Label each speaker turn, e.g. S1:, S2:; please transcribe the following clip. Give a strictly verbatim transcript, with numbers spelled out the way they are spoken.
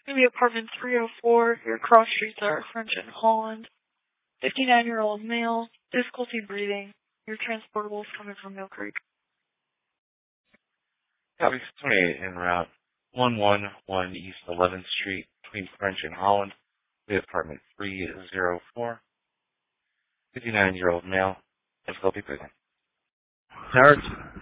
S1: Maybe apartment three oh four. Your cross streets are French and Holland. fifty-nine-year-old male. Difficulty breathing. Your transportable is coming from Mill Creek.
S2: Copy twenty-eight en route one one one East eleventh Street between French and Holland. The apartment three oh four. fifty-nine-year-old male. Difficulty breathing.
S3: Howard?